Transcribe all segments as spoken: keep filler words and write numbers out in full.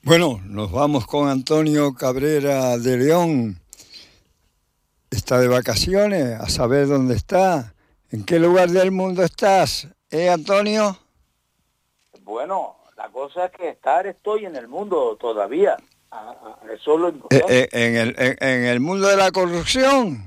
Bueno, nos vamos con Antonio Cabrera de León. Está de vacaciones, a saber dónde está. ¿En qué lugar del mundo estás? ¿Eh, Antonio? Bueno, la cosa es que estar estoy en el mundo todavía. Ah, ah, eso es lo Eh, importante. eh, en, el, en, en el mundo de la corrupción.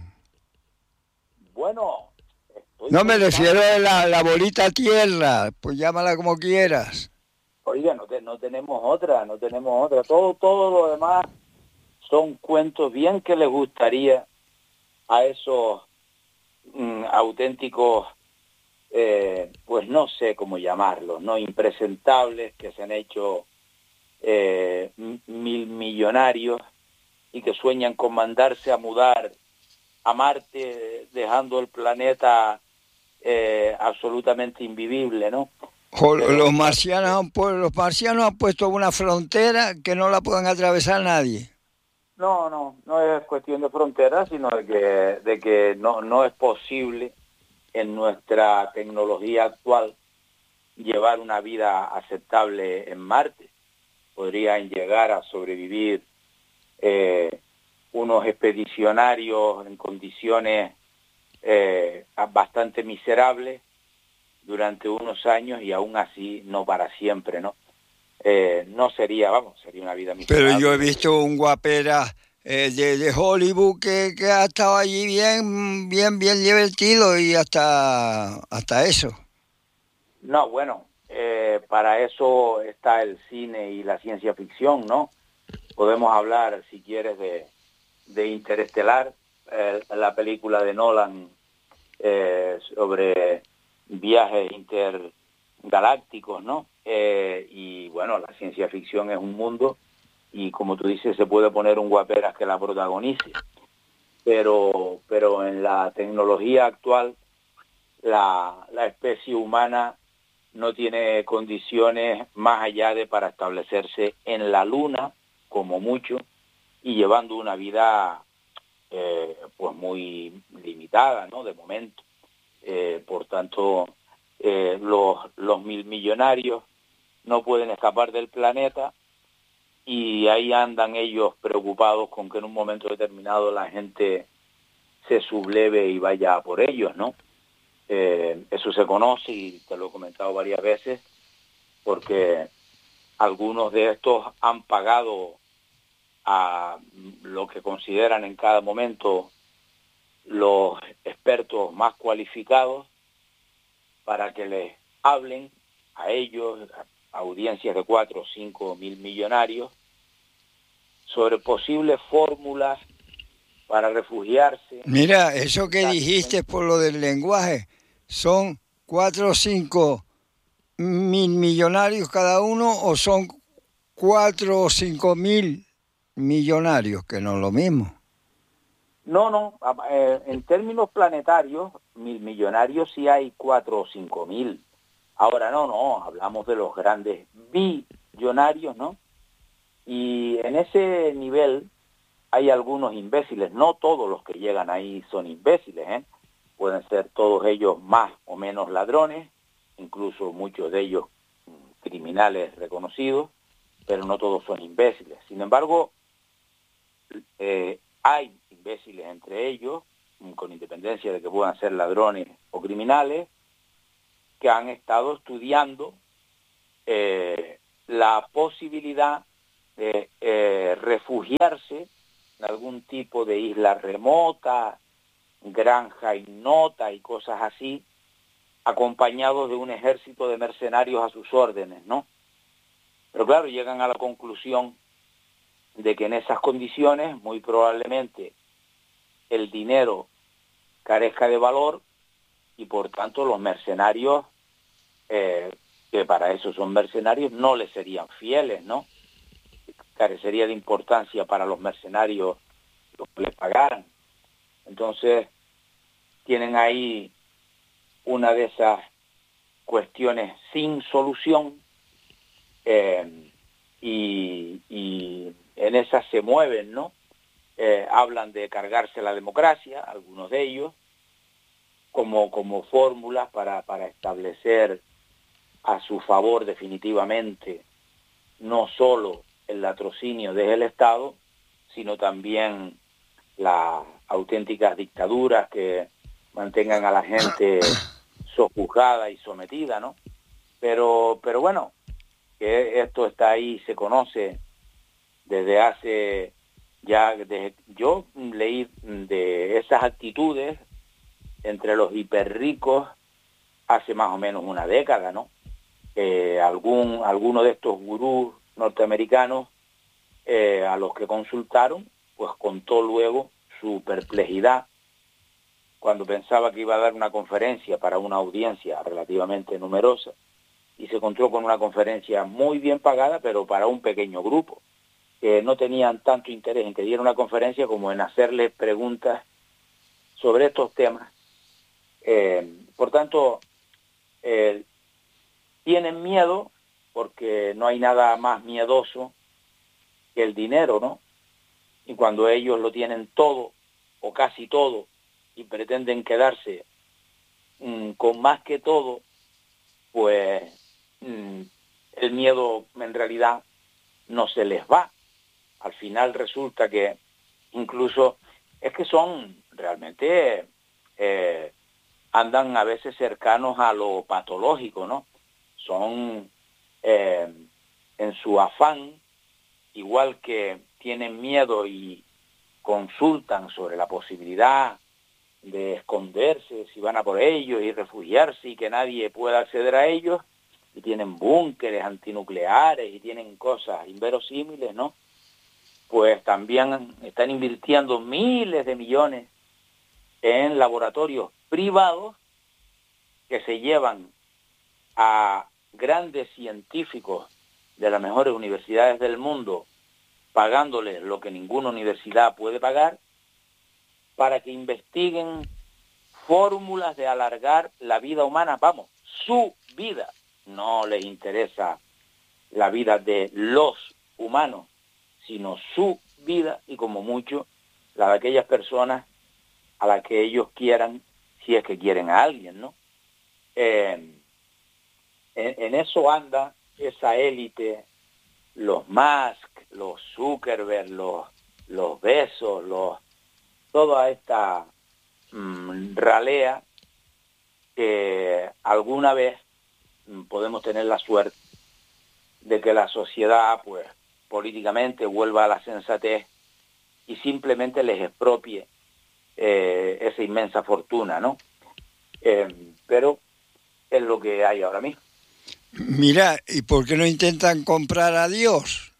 Bueno, estoy No me refiero pensando, a la, la bolita tierra, pues llámala como quieras. oiga, no, te- no tenemos otra, no tenemos otra. Todo, todo lo demás son cuentos bien que les gustaría a esos mm, auténticos, eh, pues no sé cómo llamarlos, ¿no? Impresentables que se han hecho eh, mil millonarios y que sueñan con mandarse a mudar a Marte, dejando el planeta eh, absolutamente invivible, ¿no? Jo, Pero Los el caso es marcianos, que, han, pu- los marcianos han puesto una frontera que no la pueden atravesar nadie. no, no, no es cuestión de fronteras, sino de que, de que no, no es posible en nuestra tecnología actual llevar una vida aceptable en Marte. Podrían llegar a sobrevivir eh, unos expedicionarios en condiciones eh, bastante miserables durante unos años y aún así no para siempre, ¿no? Eh, no sería, vamos, sería una vida Pero yo miserable. he visto un guapera eh, de, de Hollywood que, que ha estado allí bien, bien, bien divertido y hasta, hasta eso. No, bueno, eh, para eso está el cine y la ciencia ficción, ¿no? Podemos hablar, si quieres, de, de Interestelar, eh, la película de Nolan eh, sobre viajes intergalácticos, ¿no? Eh, y bueno, la ciencia ficción es un mundo y como tú dices, se puede poner un guaperas que la protagonice, pero, pero en la tecnología actual la, la especie humana no tiene condiciones más allá de para establecerse en la Luna, como mucho, y llevando una vida eh, pues muy limitada, ¿no? De momento. Eh, por tanto, eh, los, los mil millonarios no pueden escapar del planeta y ahí andan ellos preocupados con que en un momento determinado la gente se subleve y vaya a por ellos, ¿no? Eh, eso se conoce y te lo he comentado varias veces porque algunos de estos han pagado a lo que consideran en cada momento los expertos más cualificados para que les hablen a ellos, a audiencias de cuatro o cinco mil millonarios, sobre posibles fórmulas para refugiarse. Mira, eso que Exactamente. dijiste por lo del lenguaje, ¿son cuatro o cinco mil millonarios cada uno o son cuatro o cinco mil millonarios, que no es lo mismo? No, no, eh, en términos planetarios, mil millonarios sí hay cuatro o cinco mil. Ahora no, no, hablamos de los grandes billonarios, ¿no? Y en ese nivel hay algunos imbéciles, no todos los que llegan ahí son imbéciles, ¿eh? Pueden ser todos ellos más o menos ladrones, incluso muchos de ellos criminales reconocidos, pero no todos son imbéciles. Sin embargo, eh, hay imbéciles entre ellos, con independencia de que puedan ser ladrones o criminales, que han estado estudiando eh, la posibilidad de eh, refugiarse en algún tipo de isla remota, granja ignota y cosas así, acompañados de un ejército de mercenarios a sus órdenes, ¿no? Pero claro, llegan a la conclusión de que en esas condiciones muy probablemente el dinero carezca de valor y por tanto los mercenarios, eh, que para eso son mercenarios, no les serían fieles, ¿no? Carecería de importancia para los mercenarios lo que les pagaran. Entonces tienen ahí una de esas cuestiones sin solución eh, y, y en esas se mueven, ¿no? Eh, hablan de cargarse la democracia, algunos de ellos, como, como fórmulas para, para establecer a su favor definitivamente no solo el latrocinio del Estado, sino también las auténticas dictaduras que mantengan a la gente sojuzgada y sometida, ¿no? Pero, pero bueno, que esto está ahí, se conoce desde hace ya, desde, yo leí de esas actitudes entre los hiperricos hace más o menos una década, ¿no? Eh, algún, alguno de estos gurús norteamericanos eh, a los que consultaron, pues contó luego su perplejidad cuando pensaba que iba a dar una conferencia para una audiencia relativamente numerosa y se encontró con una conferencia muy bien pagada, pero para un pequeño grupo, que no tenían tanto interés en que diera una conferencia como en hacerle preguntas sobre estos temas. Eh, por tanto, eh, tienen miedo porque no hay nada más miedoso que el dinero, ¿no? Y cuando ellos lo tienen todo o casi todo y pretenden quedarse mmm, con más que todo, pues mmm, el miedo en realidad no se les va. Al final resulta que incluso es que son realmente eh, andan a veces cercanos a lo patológico, ¿no? Son eh, en su afán, igual que tienen miedo y consultan sobre la posibilidad de esconderse, si van a por ellos y refugiarse y que nadie pueda acceder a ellos, y tienen búnkeres antinucleares y tienen cosas inverosímiles, ¿no? Pues también están invirtiendo miles de millones en laboratorios privados que se llevan a grandes científicos de las mejores universidades del mundo, pagándoles lo que ninguna universidad puede pagar, para que investiguen fórmulas de alargar la vida humana, vamos, su vida. No les interesa la vida de los humanos, sino su vida y como mucho la de aquellas personas a las que ellos quieran, si es que quieren a alguien, ¿no? Eh, en, en eso anda esa élite, los Musk, los Zuckerberg, los, los Bezos, los, toda esta mmm, ralea que alguna vez mmm, podemos tener la suerte de que la sociedad, pues, políticamente vuelva a la sensatez y simplemente les expropie eh, esa inmensa fortuna, ¿no? Eh, pero es lo que hay ahora mismo. Mira, ¿y por qué no intentan comprar a Dios?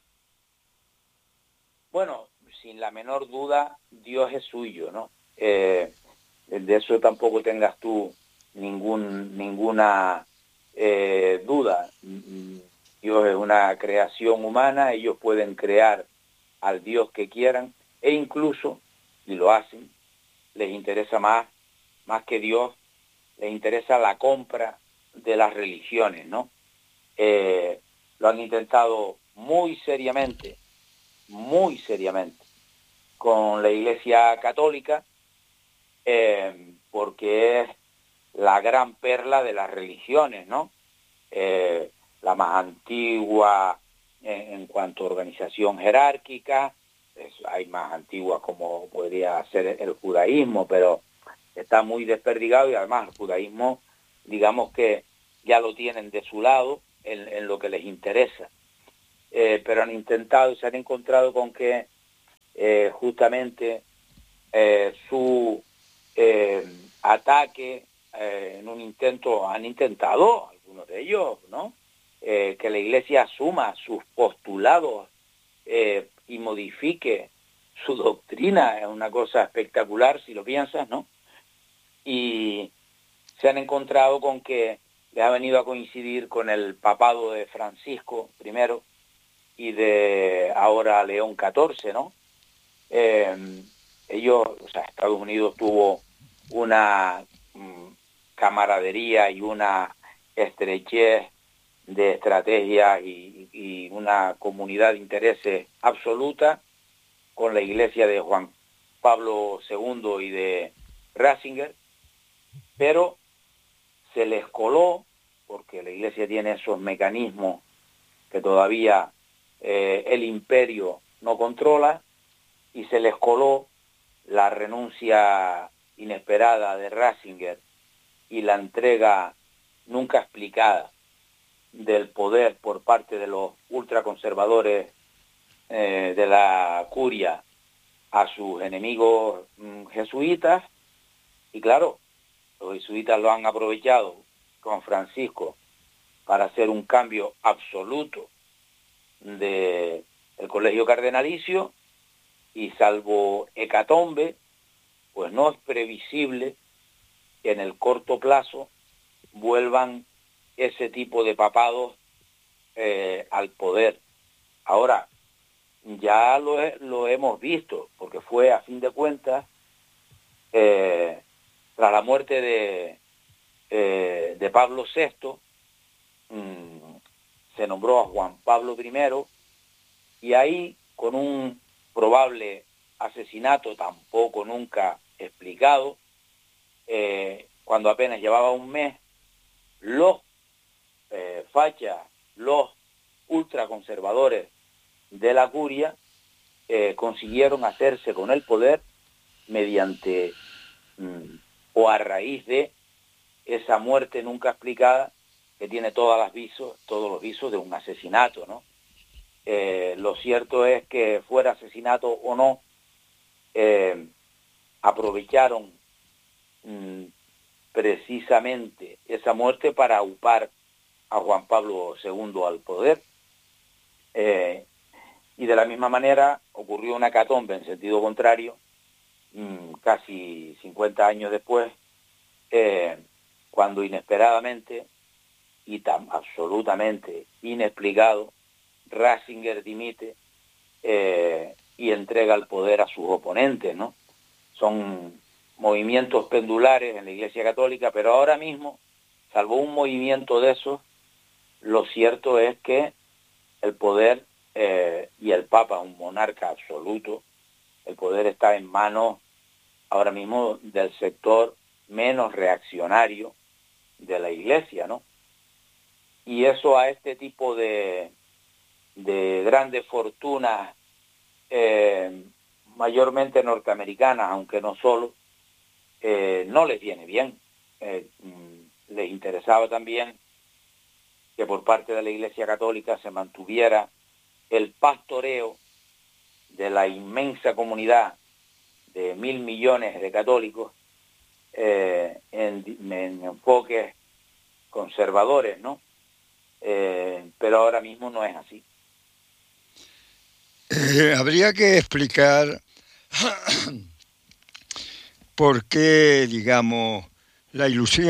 Bueno, sin la menor duda, Dios es suyo, ¿no? Eh, de eso tampoco tengas tú ningún, ninguna eh, duda. Dios es una creación humana, ellos pueden crear al Dios que quieran, e incluso, y lo hacen, les interesa más, más que Dios, les interesa la compra de las religiones, ¿no? Eh, lo han intentado muy seriamente, muy seriamente, con la Iglesia Católica, eh, porque es la gran perla de las religiones, ¿no? Eh, la más antigua en, en cuanto a organización jerárquica, es, hay más antiguas como podría ser el judaísmo, pero está muy desperdigado y además el judaísmo, digamos que ya lo tienen de su lado en, en lo que les interesa. Eh, pero han intentado y se han encontrado con que eh, justamente eh, su eh, ataque eh, en un intento, han intentado algunos de ellos, ¿no? Eh, que la Iglesia asuma sus postulados eh, y modifique su doctrina, es una cosa espectacular si lo piensas, ¿no? Y se han encontrado con que les ha venido a coincidir con el papado de Francisco primero y de ahora León catorce, ¿no? Eh, ellos, o sea, Estados Unidos tuvo una mm, camaradería y una estrechez de estrategias y, y una comunidad de intereses absoluta con la iglesia de Juan Pablo segundo y de Ratzinger, pero se les coló, porque la iglesia tiene esos mecanismos que todavía eh, el imperio no controla y se les coló la renuncia inesperada de Ratzinger y la entrega nunca explicada del poder por parte de los ultraconservadores eh, de la curia a sus enemigos mm, jesuitas, y claro, los jesuitas lo han aprovechado con Francisco para hacer un cambio absoluto del colegio cardenalicio, y salvo hecatombe, pues no es previsible que en el corto plazo vuelvan ese tipo de papados eh, al poder. Ahora, ya lo, lo hemos visto, porque fue a fin de cuentas, eh, tras la muerte de, eh, de Pablo sexto, mmm, se nombró a Juan Pablo primero, y ahí, con un probable asesinato tampoco nunca explicado, eh, cuando apenas llevaba un mes, los eh, fachas, los ultraconservadores de la curia eh, consiguieron hacerse con el poder mediante mmm, o a raíz de esa muerte nunca explicada, que tiene todas las visos, todos los visos de un asesinato, ¿no? Eh, lo cierto es que fuera asesinato o no, eh, aprovecharon mmm, precisamente esa muerte para aupar a Juan Pablo segundo al poder. Eh, y de la misma manera ocurrió una hecatombe en sentido contrario, mmm, casi cincuenta años después, eh, cuando inesperadamente y tan absolutamente inexplicado, Ratzinger dimite eh, y entrega el poder a sus oponentes, ¿no? Son movimientos pendulares en la Iglesia Católica, pero ahora mismo, salvo un movimiento de esos, lo cierto es que el poder eh, y el Papa, un monarca absoluto, el poder está en manos ahora mismo del sector menos reaccionario de la Iglesia, ¿no? Y eso a este tipo de, de grandes fortunas, eh, mayormente norteamericanas, aunque no solo, eh, no les viene bien. Eh, les interesaba también que por parte de la Iglesia Católica se mantuviera el pastoreo de la inmensa comunidad de mil millones de católicos eh, en, en enfoques conservadores, ¿no? Eh, pero ahora mismo no es así. Eh, habría que explicar por qué, digamos, la ilusión